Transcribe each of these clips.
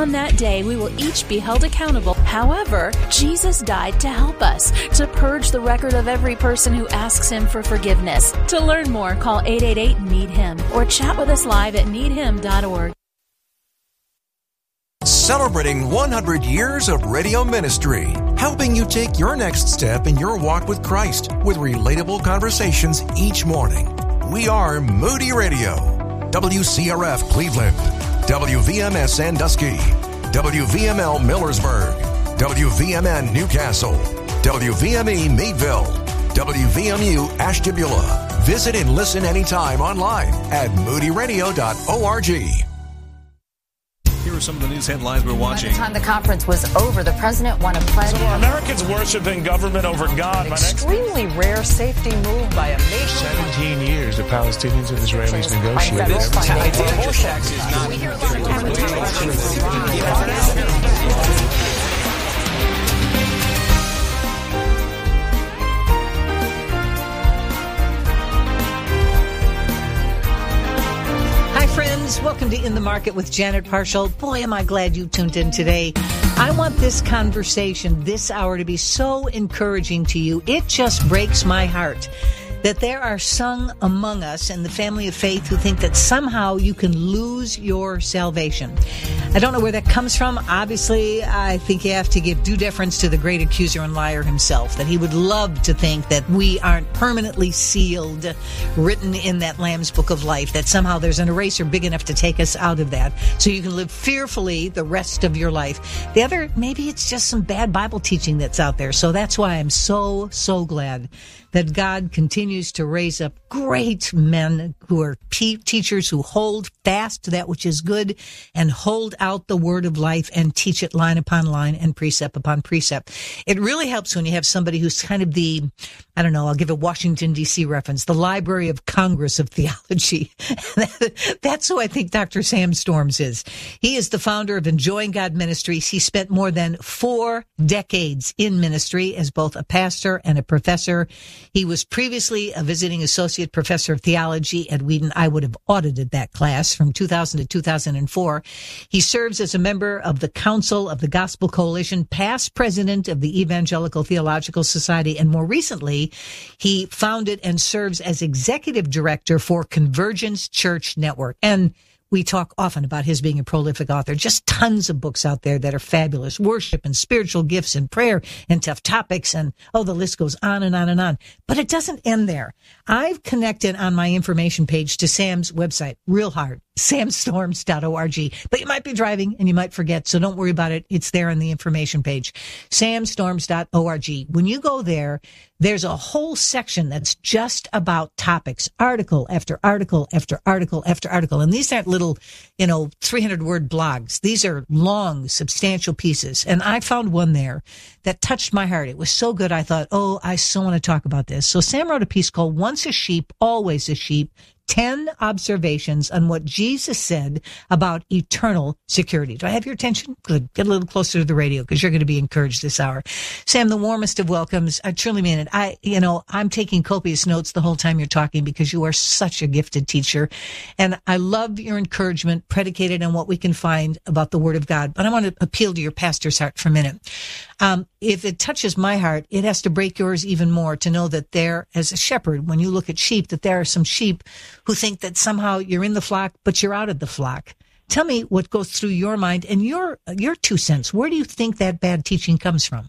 on that day, we will each be held accountable. However, Jesus died to help us, to purge the record of every person who asks Him for forgiveness. To learn more, call 888-NEED-HIM or chat with us live at needhim.org. Celebrating 100 years of radio ministry, helping you take your next step in your walk with Christ with relatable conversations each morning. We are Moody Radio, WCRF Cleveland, WVMS Sandusky, WVML Millersburg, WVMN Newcastle, WVME Meadville, WVMU Ashtabula. Visit and listen anytime online at moodyradio.org. Here are some of the news headlines we're watching. By the time the conference was over, the president won a pledge. So Americans worshiping government over God. An extremely rare safety move by a nation. 17 years the Palestinians and Israelis negotiated. Friends, welcome to In the Market with Janet Parshall. Boy, am I glad you tuned in today. I want this conversation, this hour, to be so encouraging to you. It just breaks my heart that there are some among us in the family of faith who think that somehow you can lose your salvation. I don't know where that comes from. Obviously, I think you have to give due deference to the great accuser and liar himself, that he would love to think that we aren't permanently sealed, written in that Lamb's Book of Life, that somehow there's an eraser big enough to take us out of that so you can live fearfully the rest of your life. The other, maybe it's just some bad Bible teaching that's out there. So that's why I'm so glad that God continues to raise up great men who are teachers who hold fast to that which is good and hold out the word of life and teach it line upon line and precept upon precept. It really helps when you have somebody who's kind of the, I don't know, I'll give a Washington, D.C. reference, the Library of Congress of theology. That's who I think Dr. Sam Storms is. He is the founder of Enjoying God Ministries. He spent more than 4 decades in ministry as both a pastor and a professor. He was previously a visiting associate professor of theology at Wheaton. I would have audited that class from 2000 to 2004. He serves as a member of the Council of the Gospel Coalition, past president of the Evangelical Theological Society, and more recently, he founded and serves as executive director for Convergence Church Network. And we talk often about his being a prolific author. Just tons of books out there that are fabulous. Worship and spiritual gifts and prayer and tough topics. And, the list goes on and on and on. But it doesn't end there. I've connected on my information page to Sam's website, real hard, samstorms.org. But you might be driving and you might forget, so don't worry about it. It's there on the information page, samstorms.org. When you go there, there's a whole section that's just about topics, article after article after article after article. And these aren't little, 300-word blogs. These are long, substantial pieces. And I found one there that touched my heart. It was so good, I thought, I so want to talk about this. So Sam wrote a piece called Once a Sheep, Always a Sheep, 10 observations on what Jesus said about eternal security. Do I have your attention? Good. Get a little closer to the radio because you're going to be encouraged this hour. Sam, the warmest of welcomes. I truly mean it. I'm taking copious notes the whole time you're talking because you are such a gifted teacher. And I love your encouragement predicated on what we can find about the Word of God. But I want to appeal to your pastor's heart for a minute. If it touches my heart, it has to break yours even more to know that there, as a shepherd, when you look at sheep, that there are some sheep who think that somehow you're in the flock, but you're out of the flock. Tell me what goes through your mind and your 2 cents. Where do you think that bad teaching comes from?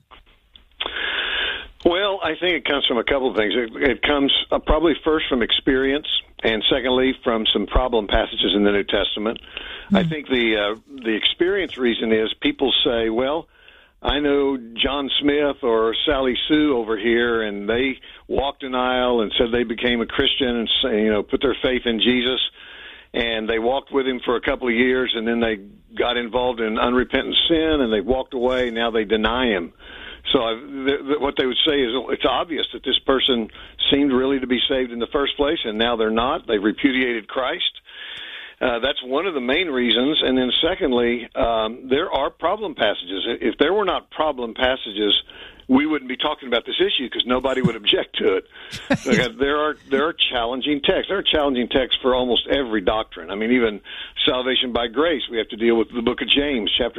Well, I think it comes from a couple of things. It comes probably first from experience, and secondly from some problem passages in the New Testament. Mm-hmm. I think the experience reason is people say, well, I know John Smith or Sally Sue over here, and they walked an aisle and said they became a Christian and put their faith in Jesus, and they walked with him for a couple of years, and then they got involved in unrepentant sin, and they walked away, and now they deny him. So what they would say is it's obvious that this person seemed really to be saved in the first place, and now they're not. They repudiated Christ. That's one of the main reasons. And then secondly, there are problem passages. If there were not problem passages, we wouldn't be talking about this issue because nobody would object to it. There are challenging texts. There are challenging texts for almost every doctrine. I mean, even salvation by grace, we have to deal with the book of James, chapter